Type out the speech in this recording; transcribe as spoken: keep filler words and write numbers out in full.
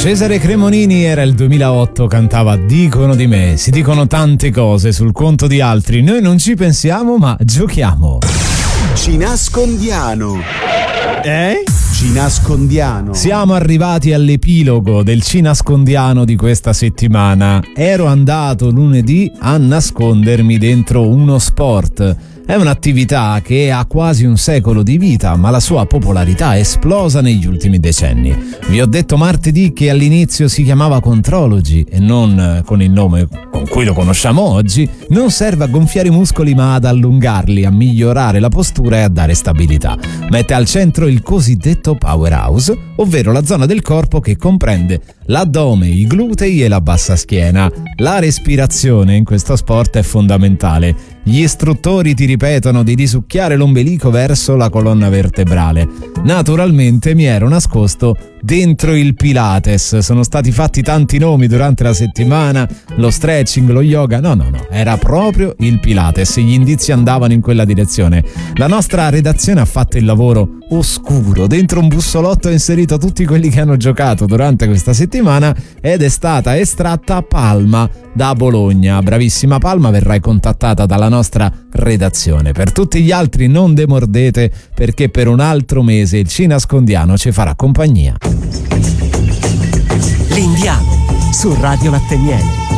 Cesare Cremonini, era il duemilaotto, cantava Dicono di me. Si dicono tante cose sul conto di altri, noi non ci pensiamo ma giochiamo. Ci nascondiamo. Eh? Ci nascondiamo. Siamo arrivati all'epilogo del Ci nascondiamo di questa settimana. Ero andato lunedì a nascondermi dentro uno sport. È un'attività che ha quasi un secolo di vita, ma la sua popolarità è esplosa negli ultimi decenni. Vi ho detto martedì che all'inizio si chiamava Contrology e non con il nome con cui lo conosciamo oggi. Non serve a gonfiare i muscoli ma ad allungarli, a migliorare la postura e a dare stabilità. Mette al centro il cosiddetto powerhouse, ovvero la zona del corpo che comprende l'addome, i glutei e la bassa schiena. La respirazione in questo sport è fondamentale. Gli istruttori ti ripetono di risucchiare l'ombelico verso la colonna vertebrale. Naturalmente mi ero nascosto dentro il Pilates. Sono stati fatti tanti nomi durante la settimana, lo stretching, lo yoga. No, no, no, era proprio il Pilates. Gli indizi andavano in quella direzione. La nostra redazione ha fatto il lavoro oscuro. Dentro un bussolotto ho inserito tutti quelli che hanno giocato durante questa settimana ed è stata estratta Palma da Bologna. Bravissima Palma, verrai contattata dalla nostra redazione. Per tutti gli altri non demordete, perché per un altro mese il Ci nascondiamo ci farà compagnia. L'Indiano su Radio Latte Miele.